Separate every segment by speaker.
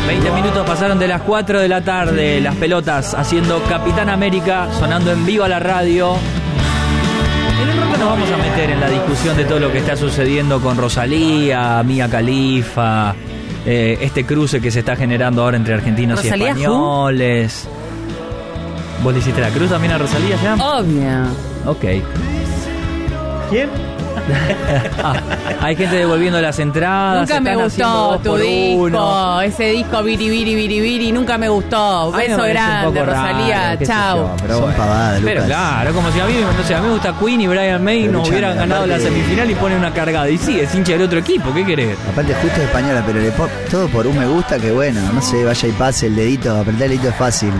Speaker 1: 20 minutos pasaron de las 4 de la tarde. Las pelotas haciendo Capitán América, sonando en vivo a la radio. En un rato nos vamos a meter en la discusión de todo lo que está sucediendo con Rosalía, Mia Khalifa, este cruce que se está generando ahora entre argentinos
Speaker 2: ¿Rosalía
Speaker 1: y españoles. ¿Vos le hiciste la cruz también a Rosalía ya?
Speaker 2: Obvio.
Speaker 1: Ok.
Speaker 3: ¿Quién?
Speaker 1: Hay gente devolviendo las entradas.
Speaker 2: Nunca me gustó tu disco, ese disco Viri, nunca me gustó.
Speaker 1: Ay,
Speaker 2: Beso
Speaker 1: me
Speaker 2: grande, Rosalía, chao.
Speaker 4: Son pavadas, Lucas.
Speaker 1: Pero claro, como si a mí, no sé, a mí me gusta Queen y Brian May
Speaker 4: Pero
Speaker 1: nos hubieran ganado la semifinal y ponen una cargada. Y sí, es hincha del otro equipo, ¿qué querés?
Speaker 4: Aparte justo es española, pero todo por un me gusta, que bueno, no sé, vaya y pase el dedito, apretar el dedito es fácil.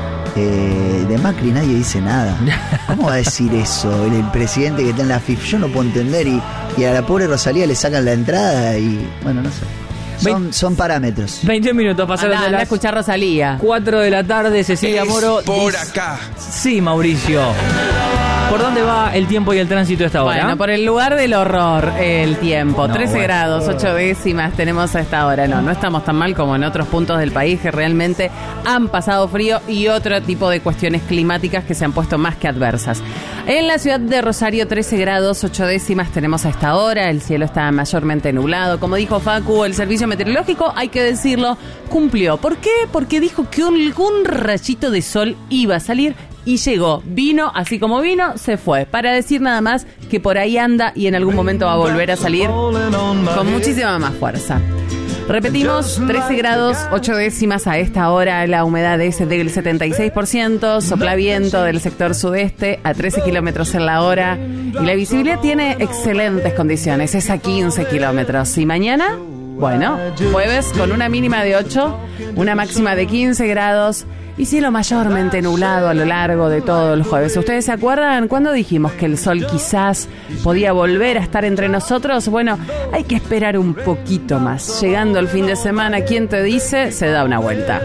Speaker 4: De Macri nadie dice nada. ¿Cómo va a decir eso el presidente que está en la FIFA? Yo no puedo entender y a la pobre Rosalía le sacan la entrada y bueno, no sé. Son parámetros.
Speaker 1: 20 minutos pasaron de
Speaker 2: Anda a
Speaker 1: las
Speaker 2: escuchar Rosalía.
Speaker 1: 4 de la tarde. Cecilia Moro
Speaker 5: por acá.
Speaker 1: Sí, Mauricio. ¿Por dónde va el tiempo y el tránsito a esta hora?
Speaker 2: Bueno, por el lugar del horror, el tiempo.
Speaker 1: No,
Speaker 2: 13
Speaker 1: bueno.
Speaker 2: grados, 8 décimas tenemos a esta hora. No estamos tan mal como en otros puntos del país que realmente han pasado frío y otro tipo de cuestiones climáticas que se han puesto más que adversas. En la ciudad de Rosario, 13 grados, 8 décimas tenemos a esta hora. El cielo está mayormente nublado. Como dijo Facu, el servicio meteorológico, hay que decirlo, cumplió. ¿Por qué? Porque dijo que algún rayito de sol iba a salir. Y llegó, vino, así como vino, se fue. Para decir nada más que por ahí anda y en algún momento va a volver a salir con muchísima más fuerza. Repetimos, 13 grados, 8 décimas a esta hora, la humedad es del 76%, sopla viento del sector sudeste a 13 kilómetros en la hora y la visibilidad tiene excelentes condiciones, es a 15 kilómetros. Y mañana, bueno, jueves con una mínima de 8, una máxima de 15 grados. Y cielo mayormente nublado a lo largo de todo el jueves. ¿Ustedes se acuerdan cuando dijimos que el sol quizás podía volver a estar entre nosotros? Bueno, hay que esperar un poquito más. Llegando el fin de semana, ¿quién te dice? Se da una vuelta.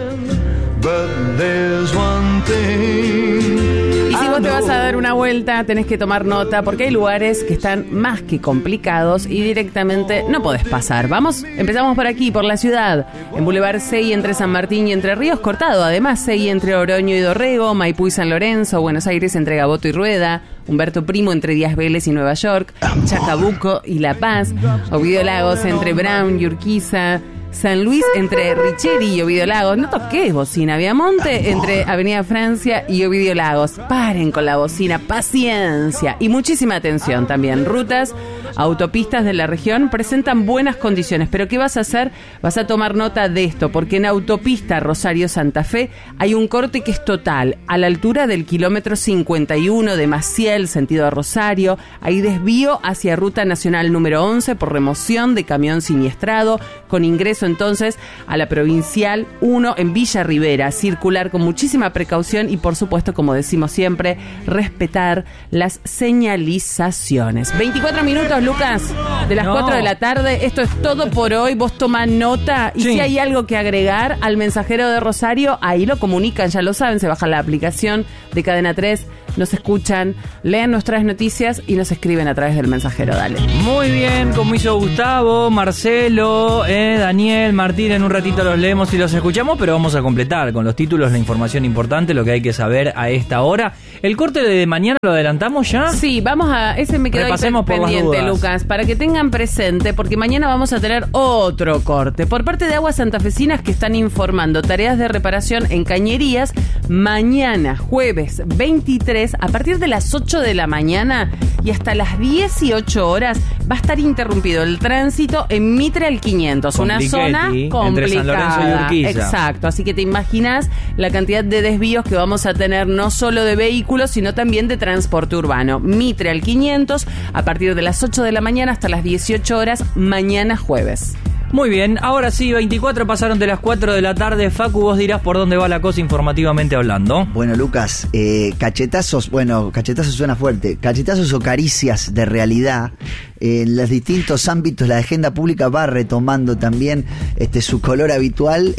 Speaker 2: Y si vos te vas a dar una vuelta, tenés que tomar nota porque hay lugares que están más que complicados y directamente no podés pasar. Vamos, empezamos por aquí, por la ciudad. En Boulevard Segui entre San Martín y Entre Ríos, cortado. Además, Segui entre Oroño y Dorrego, Maipú y San Lorenzo, Buenos Aires entre Gaboto y Rueda, Humberto Primo entre Díaz Vélez y Nueva York, Chacabuco y La Paz, Ovidio Lagos entre Brown y Urquiza, San Luis entre Richeri y Ovidio Lagos. No toques bocina. Viamonte entre Avenida Francia y Ovidio Lagos. Paren con la bocina. Paciencia. Y muchísima atención también. Rutas, autopistas de la región presentan buenas condiciones. Pero ¿qué vas a hacer? Vas a tomar nota de esto. Porque en autopista Rosario-Santa Fe hay un corte que es total. A la altura del kilómetro 51 de Maciel, sentido a Rosario. Hay desvío hacia Ruta Nacional número 11 por remoción de camión siniestrado. Con ingreso entonces a la Provincial 1 en Villa Rivera. Circular con muchísima precaución y por supuesto, como decimos siempre, respetar las señalizaciones. 24 minutos, Lucas, de las 4 de la tarde. Esto es todo por hoy. Vos toma nota y si hay algo que agregar al mensajero de Rosario, ahí lo comunican, ya lo saben, se baja la aplicación de Cadena 3, nos escuchan, lean nuestras noticias y nos escriben a través del mensajero. Dale.
Speaker 1: Muy bien, como hizo Gustavo, Marcelo, Daniel, Martín, en un ratito los leemos y los escuchamos, pero vamos a completar con los títulos la información importante, lo que hay que saber a esta hora. ¿El corte de mañana lo adelantamos ya?
Speaker 2: Sí, vamos a... Ese me quedó ahí pendiente, Lucas, para que tengan presente, porque mañana vamos a tener otro corte. Por parte de Aguas Santafesinas que están informando tareas de reparación en cañerías, mañana, jueves 23, a partir de las 8 de la mañana y hasta las 18 horas, va a estar interrumpido el tránsito en Mitre al 500, una zona complicada.
Speaker 1: Entre San Lorenzo y Urquiza.
Speaker 2: Exacto, así que te imaginas la cantidad de desvíos que vamos a tener, no solo de vehículos, sino también de transporte urbano. Mitre al 500, a partir de las 8 de la mañana hasta las 18 horas, mañana jueves.
Speaker 1: Muy bien, ahora sí, 24 pasaron de las 4 de la tarde. Facu, vos dirás por dónde va la cosa informativamente hablando.
Speaker 4: Bueno, Lucas, cachetazos suena fuerte, cachetazos o caricias de realidad en los distintos ámbitos la agenda pública va retomando también su color habitual,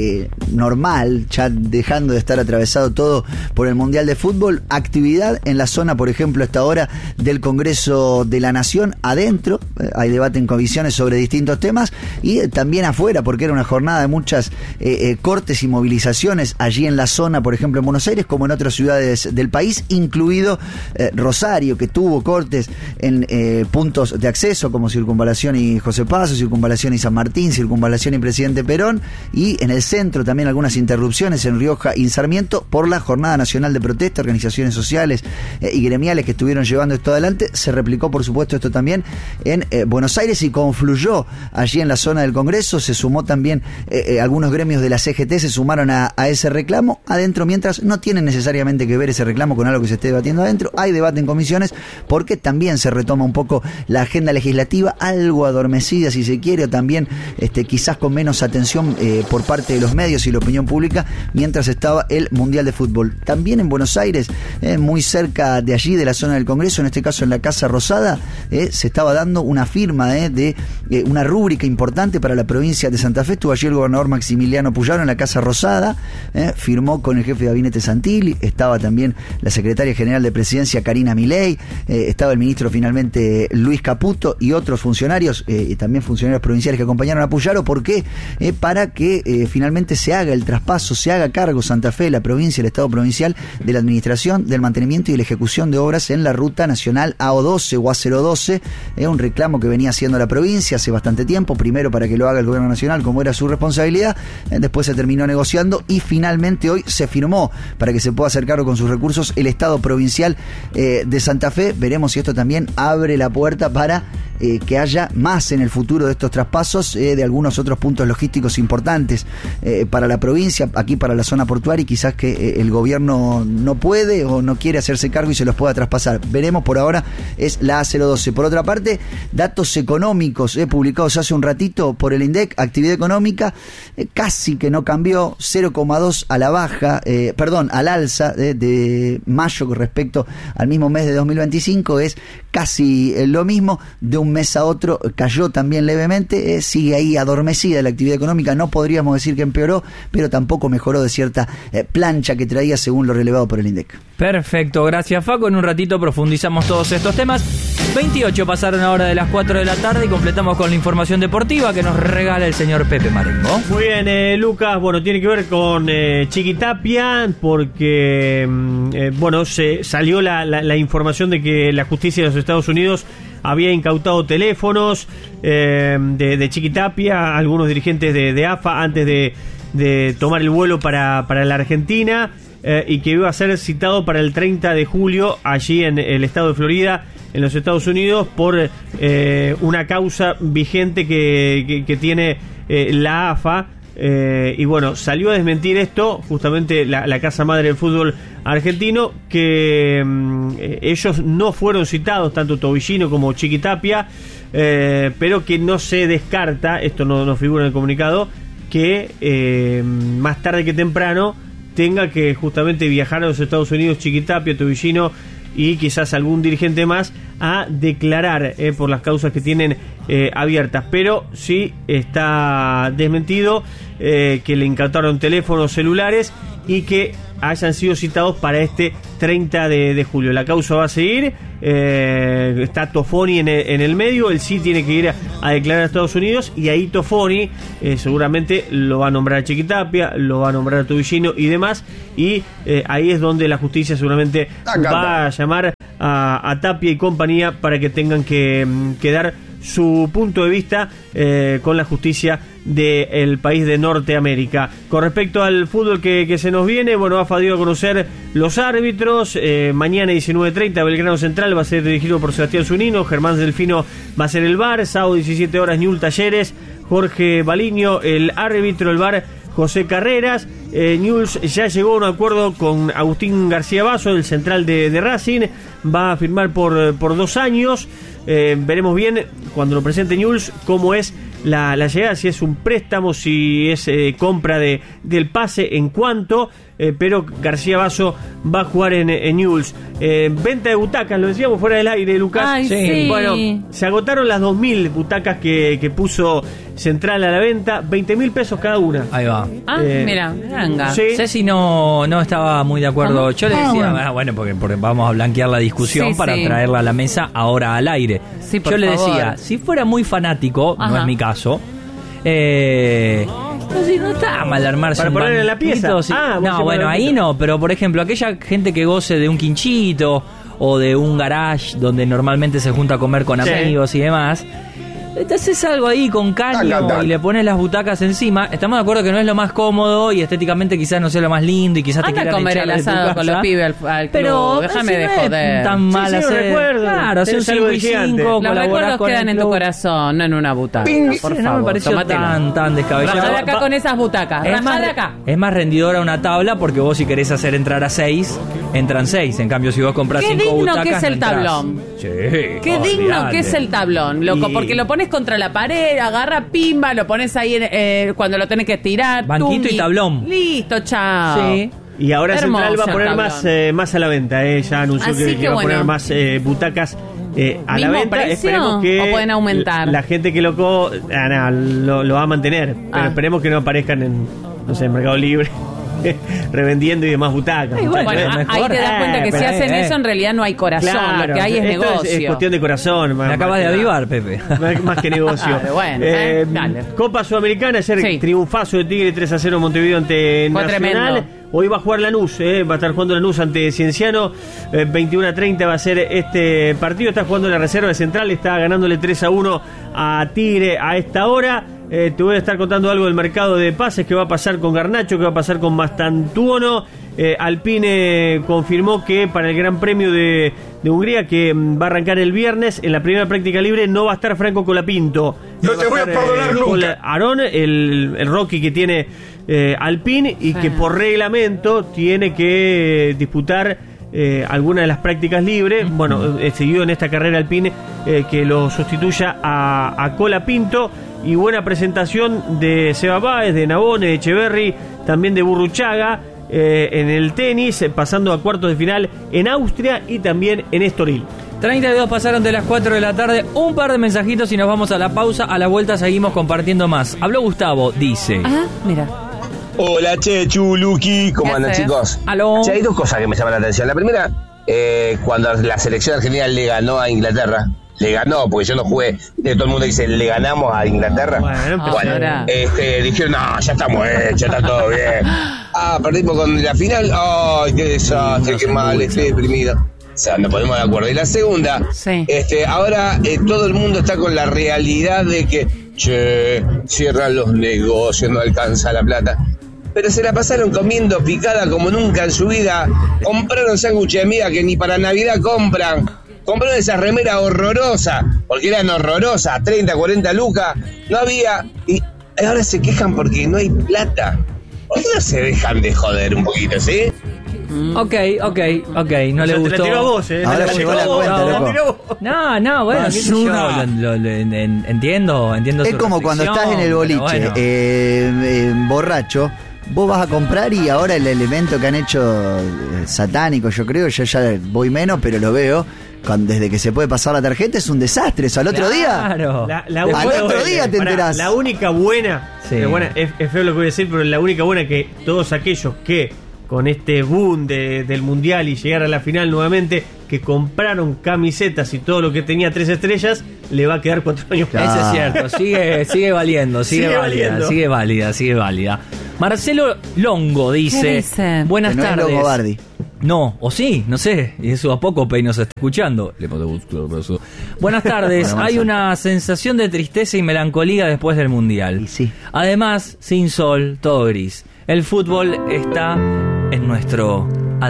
Speaker 4: normal, ya dejando de estar atravesado todo por el Mundial de Fútbol. Actividad en la zona, por ejemplo, hasta ahora del Congreso de la Nación, adentro, hay debate en comisiones sobre distintos temas, y también afuera, porque era una jornada de muchas cortes y movilizaciones allí en la zona, por ejemplo en Buenos Aires, como en otras ciudades del país, incluido Rosario, que tuvo cortes en puntos de acceso como Circunvalación y José Paso, Circunvalación y San Martín, Circunvalación y Presidente Perón, y en el centro también algunas interrupciones en Rioja y Sarmiento por la Jornada Nacional de Protesta, organizaciones sociales y gremiales que estuvieron llevando esto adelante. Se replicó, por supuesto, esto también en Buenos Aires y confluyó allí en la zona del Congreso. Se sumó también algunos gremios de la CGT, se sumaron a ese reclamo adentro, mientras no tiene necesariamente que ver ese reclamo con algo que se esté debatiendo adentro. Hay debate en comisiones porque también se retoma un poco la agenda legislativa, algo adormecida si se quiere, o también quizás con menos atención por parte de los medios y la opinión pública, mientras estaba el Mundial de Fútbol. También en Buenos Aires, muy cerca de allí, de la zona del Congreso, en este caso en la Casa Rosada, se estaba dando una firma de una rúbrica importante para la provincia de Santa Fe. Estuvo allí el gobernador Maximiliano Puyaro en la Casa Rosada, firmó con el jefe de gabinete Santilli, estaba también la secretaria general de Presidencia Karina Milei, estaba el ministro finalmente Luis Caputo y otros funcionarios, y también funcionarios provinciales que acompañaron a Puyaro. ¿Por qué? Para que finalmente se haga el traspaso, se haga cargo Santa Fe, la provincia, el Estado provincial, de la administración, del mantenimiento y la ejecución de obras en la ruta nacional AO12 o A012, un reclamo que venía haciendo la provincia hace bastante tiempo, primero para que lo haga el gobierno nacional como era su responsabilidad, después se terminó negociando y finalmente hoy se firmó para que se pueda hacer cargo con sus recursos el Estado provincial de Santa Fe. Veremos si esto también abre la puerta para que haya más en el futuro de estos traspasos de algunos otros puntos logísticos importantes para la provincia, aquí para la zona portuaria, y quizás que el gobierno no puede o no quiere hacerse cargo y se los pueda traspasar. Veremos, por ahora es la A012. Por otra parte, datos económicos publicados hace un ratito por el INDEC, actividad económica casi que no cambió, 0,2 a la baja, al alza de mayo con respecto al mismo mes de 2025, es casi lo mismo. De un mes a otro cayó también levemente, sigue ahí adormecida la actividad económica, no podríamos decir que empeoró, pero tampoco mejoró de cierta plancha que traía según lo relevado por el INDEC.
Speaker 1: Perfecto, gracias Faco, en un ratito profundizamos todos estos temas. 28 pasaron ahora de las 4 de la tarde y completamos con la información deportiva que nos regala el señor Pepe Marengo.
Speaker 3: Muy bien, Lucas, bueno, tiene que ver con Chiquitapia, porque se salió la información de que la justicia de los Estados Unidos había incautado teléfonos de Chiquitapia, algunos dirigentes de AFA, antes de tomar el vuelo para la Argentina, y que iba a ser citado para el 30 de julio allí en el estado de Florida, en los Estados Unidos, por una causa vigente que tiene la AFA. Y bueno, salió a desmentir esto justamente la casa madre del fútbol argentino, que ellos no fueron citados, tanto Tobillino como Chiquitapia, pero que no se descarta, esto no figura en el comunicado, que más tarde que temprano tenga que justamente viajar a los Estados Unidos Chiquitapia, Tobillino y quizás algún dirigente más a declarar por las causas que tienen abiertas, pero sí está desmentido que le incautaron teléfonos celulares y que hayan sido citados para este 30 de julio. La causa va a seguir, está Tofoni en el medio, él sí tiene que ir a declarar a Estados Unidos, y ahí Tofoni seguramente lo va a nombrar a Chiquitapia, lo va a nombrar a Tobillino y demás, y ahí es donde la justicia seguramente va a llamar a Tapia y compañía para que tengan que dar su punto de vista con la justicia del país de Norteamérica. Con respecto al fútbol que se nos viene, bueno, AFA dio a conocer los árbitros. Mañana 19:30 Belgrano Central va a ser dirigido por Sebastián Zunino, Germán Delfino va a ser el VAR, sábado 17 horas Ñul Talleres, Jorge Baliño el árbitro, el VAR José Carreras. Newell's ya llegó a un acuerdo con Agustín García Basso, el central de Racing, va a firmar por 2 años. Veremos bien cuando lo presente Newell's cómo es la llegada, si es un préstamo, si es compra del pase, en cuanto, pero García Basso va a jugar en Newell's. venta de butacas, lo decíamos fuera del aire, Lucas.
Speaker 2: Ay, sí.
Speaker 3: Bueno, se agotaron las 2.000 butacas que puso Central a la venta, 20.000 pesos cada una.
Speaker 1: Ahí va.
Speaker 2: Mira, ganga.
Speaker 3: Sí.
Speaker 1: Ceci no estaba muy de acuerdo.
Speaker 2: ¿Cómo?
Speaker 1: Yo le decía, bueno, porque vamos a blanquear la discusión
Speaker 2: Sí,
Speaker 1: para
Speaker 2: sí.
Speaker 1: traerla a la mesa ahora al aire.
Speaker 2: Sí, por
Speaker 1: Yo le
Speaker 2: favor.
Speaker 1: decía, si fuera muy fanático, no
Speaker 2: Ajá.
Speaker 1: es mi caso, no está mal armarse
Speaker 3: Para
Speaker 1: un
Speaker 3: poner en la pieza.
Speaker 1: banquito, sí.
Speaker 3: Ah, vos
Speaker 1: no,
Speaker 3: decís
Speaker 1: bueno,
Speaker 3: para la
Speaker 1: ahí
Speaker 3: pieza.
Speaker 1: no, pero por ejemplo, aquella gente que goce de un quinchito o de un garage donde normalmente se junta a comer con
Speaker 3: Sí.
Speaker 1: amigos y demás. Te haces algo ahí con caño y le pones las butacas encima. Estamos de acuerdo que no es lo más cómodo y estéticamente quizás no sea lo más lindo y quizás te
Speaker 2: Anda a
Speaker 1: quieran
Speaker 2: comer
Speaker 1: echar
Speaker 2: el
Speaker 1: de tu
Speaker 2: asado con
Speaker 1: casa.
Speaker 2: los pibes al
Speaker 1: Pero
Speaker 2: club. Déjame de
Speaker 1: no es
Speaker 2: joder.
Speaker 1: tan mal
Speaker 3: Sí,
Speaker 1: hacer.
Speaker 3: recuerdo.
Speaker 1: Claro, hacer un
Speaker 3: Tenés algo
Speaker 1: 5
Speaker 3: de
Speaker 1: y
Speaker 3: gigante.
Speaker 1: 5,
Speaker 2: Los recuerdos quedan en tu corazón, no en una butaca. Por
Speaker 1: Sí, no
Speaker 2: favor,
Speaker 1: me pareció
Speaker 2: tómatela.
Speaker 1: tan descabellado.
Speaker 2: Rajá de acá con esas butacas.
Speaker 1: Es
Speaker 2: Rajá
Speaker 1: más,
Speaker 2: de acá.
Speaker 1: es más rendidora una tabla porque vos si querés hacer entrar a 6, entran 6. En cambio, si vos compras
Speaker 2: Qué
Speaker 1: 5
Speaker 2: digno
Speaker 1: butacas,
Speaker 2: que es
Speaker 1: no
Speaker 2: el
Speaker 1: entrás.
Speaker 2: tablón.
Speaker 1: Sí,
Speaker 2: Qué digno
Speaker 1: olvidate.
Speaker 2: que es el tablón, loco,
Speaker 3: Y-
Speaker 2: porque lo pones contra la pared, agarra pimba, lo pones ahí cuando lo tenés que tirar.
Speaker 1: Banquito
Speaker 2: tumbi.
Speaker 1: y tablón.
Speaker 2: Listo, chao.
Speaker 1: Sí.
Speaker 3: Y ahora
Speaker 2: Hermoso
Speaker 3: Central va a poner
Speaker 2: tablón.
Speaker 3: más a la venta, ya anunció
Speaker 2: Así
Speaker 3: que
Speaker 2: que
Speaker 3: va a poner
Speaker 2: bueno.
Speaker 3: más butacas a la
Speaker 2: ¿Mismo
Speaker 3: venta.
Speaker 2: precio
Speaker 3: Esperemos que
Speaker 2: o pueden aumentar?
Speaker 3: la gente que lo va a mantener, pero esperemos que no aparezcan en, no sé, en Mercado Libre revendiendo y demás butacas.
Speaker 1: Ay, bueno,
Speaker 2: Bueno,
Speaker 1: mejor.
Speaker 2: ahí te das cuenta que si
Speaker 3: pero,
Speaker 2: hacen eso en realidad no hay corazón,
Speaker 3: Claro,
Speaker 2: lo que hay es
Speaker 3: esto
Speaker 2: negocio.
Speaker 3: es cuestión de corazón.
Speaker 1: Me acabas de avivar, Pepe.
Speaker 3: Más que negocio.
Speaker 2: Claro, bueno, dale.
Speaker 3: Copa Sudamericana, ayer
Speaker 2: Sí.
Speaker 3: triunfazo de Tigre 3-0 Montevideo ante
Speaker 2: Fue
Speaker 3: Nacional.
Speaker 2: tremendo.
Speaker 3: Hoy va a jugar Lanús, va a estar jugando Lanús ante Cienciano. 21-30 va a ser este partido. Está jugando la reserva de Central, está ganándole 3-1 a Tigre a esta hora. Te voy a estar contando algo del mercado de pases, qué va a pasar con Garnacho, qué va a pasar con Mastantuono. Alpine confirmó que para el Gran Premio de Hungría, que va a arrancar el viernes, en la primera práctica libre no va a estar Franco Colapinto.
Speaker 5: No te voy a perdonar nunca.
Speaker 3: Aarón, el Rocky que tiene Alpine y que por reglamento tiene que disputar alguna de las prácticas libres. Bueno, seguido en esta carrera Alpine que lo sustituya a Colapinto. Y buena presentación de Seba Báez, de Nabone, de Echeverry, también de Burruchaga en el tenis, pasando a cuartos de final en Austria y también en Estoril.
Speaker 1: 32 pasaron de las 4 de la tarde. Un par de mensajitos y nos vamos a la pausa. A la vuelta seguimos compartiendo más. Habló Gustavo, dice.
Speaker 2: Ah, mira.
Speaker 5: Hola, Chechu, Luqui, ¿cómo
Speaker 2: ¿Qué
Speaker 5: andan,
Speaker 2: haces?
Speaker 5: chicos?
Speaker 1: Aló.
Speaker 5: Che, hay dos cosas que me llaman la atención. La primera, cuando la selección argentina le ganó a Inglaterra, le ganó, porque yo no jugué, todo el mundo dice, le ganamos a Inglaterra.
Speaker 3: Bueno,
Speaker 2: Ahora.
Speaker 5: Dijeron, no, ya estamos hechos, está todo bien. Perdimos con la final, ay, qué desastre, qué mal, estoy deprimido. O sea, nos ponemos de acuerdo. Y la segunda,
Speaker 2: Sí.
Speaker 5: ahora todo el mundo está con la realidad de que, che, cierran los negocios, no alcanza la plata. Pero se la pasaron comiendo picada como nunca en su vida. Compraron sándwiches de miga que ni para Navidad compran. Compraron esas remeras horrorosas, porque eran horrorosas, 30, 40 lucas. No había. Y ahora se quejan porque no hay plata. ¿Por qué no se dejan de joder un poquito, sí?
Speaker 1: Ok. No le
Speaker 3: Te
Speaker 1: gustó.
Speaker 3: la tiró a vos,
Speaker 4: Ahora
Speaker 3: Te
Speaker 4: llegó la
Speaker 3: tiró a vos,
Speaker 4: cuenta,
Speaker 3: te la
Speaker 4: loco.
Speaker 3: tiró a vos.
Speaker 1: No, bueno, qué sé yo,
Speaker 4: Basura.
Speaker 1: entiendo
Speaker 4: Es
Speaker 1: su
Speaker 4: como cuando estás en el
Speaker 1: reflexión,
Speaker 4: boliche,
Speaker 1: pero bueno.
Speaker 4: borracho, vos vas a comprar y ahora el elemento que han hecho satánico, yo creo, yo ya voy menos, pero lo veo, desde que se puede pasar la tarjeta es un desastre. Eso al otro día.
Speaker 1: Claro.
Speaker 4: Al otro día te enterás.
Speaker 3: La única buena,
Speaker 1: Sí.
Speaker 3: es feo lo que voy a decir, pero la única buena que todos aquellos que con este boom del mundial y llegar a la final nuevamente, que compraron camisetas y todo lo que tenía 3 estrellas, le va a quedar 4 años más.
Speaker 1: Eso es cierto, sigue valiendo, sigue
Speaker 3: Sigue
Speaker 1: válida,
Speaker 3: valiendo.
Speaker 1: sigue válida. Marcelo Longo dice,
Speaker 2: ¿Qué dice?
Speaker 1: buenas
Speaker 4: Que no es
Speaker 1: tardes.
Speaker 4: Longobardi.
Speaker 1: No, o sí, no sé, y eso a poco Pei nos está escuchando. Le mando gusto, abrazo. Buenas tardes,
Speaker 4: Bueno,
Speaker 1: hay
Speaker 4: Marcelo.
Speaker 1: una sensación de tristeza y melancolía después del Mundial.
Speaker 4: Y sí.
Speaker 1: Además, sin sol, todo gris. El fútbol está en nuestro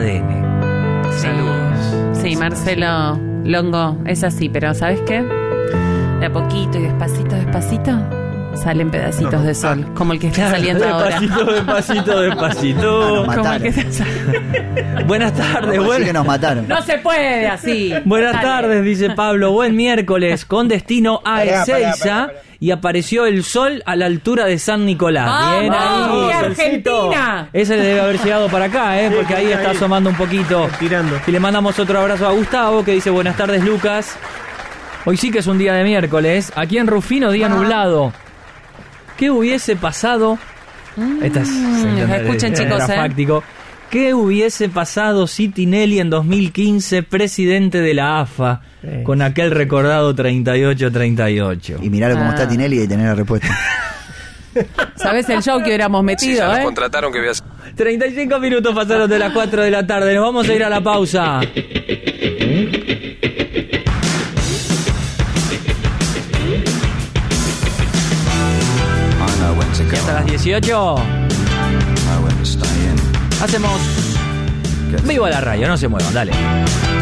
Speaker 1: ADN. Saludos.
Speaker 2: Sí, Marcelo Longo, es así, pero ¿sabes qué? De a poquito y despacito, salen pedacitos de sol, como el que está saliendo ahora.
Speaker 1: Despacito.
Speaker 4: Nos
Speaker 2: Como el que
Speaker 4: mataron.
Speaker 2: está saliendo.
Speaker 1: Buenas tardes,
Speaker 4: Así que nos mataron.
Speaker 2: No se puede así.
Speaker 1: Buenas
Speaker 2: Dale.
Speaker 1: tardes, dice Pablo. Buen miércoles con destino a
Speaker 5: Pará,
Speaker 1: Ezeiza
Speaker 5: pará.
Speaker 1: y apareció el sol a la altura de San Nicolás. Bien
Speaker 2: ¡Vamos!
Speaker 1: ahí.
Speaker 2: ¡Argentina!
Speaker 1: Ese le debe haber llegado para acá, porque ahí está asomando un poquito.
Speaker 3: Tirando.
Speaker 1: Y le mandamos otro abrazo a Gustavo, que dice: buenas tardes, Lucas. Hoy sí que es un día de miércoles. Aquí en Rufino, día nublado. ¿Qué hubiese pasado? Esta es
Speaker 2: escuchen, chicos,
Speaker 1: fáctico. ¿Qué hubiese pasado si Tinelli en 2015, presidente de la AFA, con aquel recordado 38-38?
Speaker 4: Y miralo cómo está Tinelli y tener la respuesta.
Speaker 2: ¿Sabes el show que hubiéramos metido,
Speaker 6: Sí, ya nos contrataron que voy a...
Speaker 1: 35 minutos pasaron de las 4 de la tarde. Nos vamos a ir a la pausa. Y hasta las 18 hacemos Viva la Radio. No se muevan, dale.